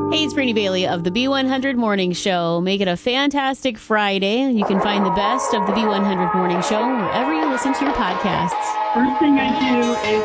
Hey, it's Brittany Bailey of the B100 Morning Show. Make it a fantastic Friday. You can find the best of the B100 Morning Show wherever you listen to your podcasts. First thing I do is